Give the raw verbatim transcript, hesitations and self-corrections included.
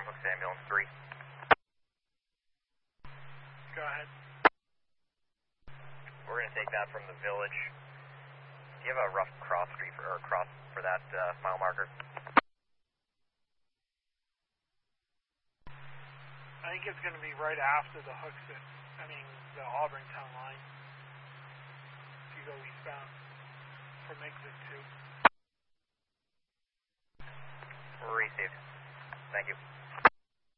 Hooks Ambulance three. Go ahead. We're going to take that from the village. Do you have a rough cross street for, or cross for that uh, mile marker? I think it's going to be right after the Hooks, I mean, the Auburn town line. If you go eastbound from exit two. Received. Thank you.